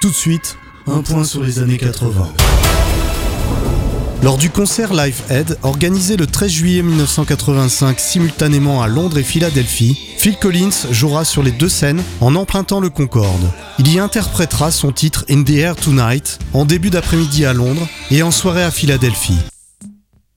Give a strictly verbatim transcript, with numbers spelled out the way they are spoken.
Tout de suite, un point sur les années quatre-vingts. Lors du concert Live Aid, organisé le treize juillet mille neuf cent quatre-vingt-cinq simultanément à Londres et Philadelphie, Phil Collins jouera sur les deux scènes en empruntant le Concorde. Il y interprétera son titre In the Air Tonight en début d'après-midi à Londres et en soirée à Philadelphie.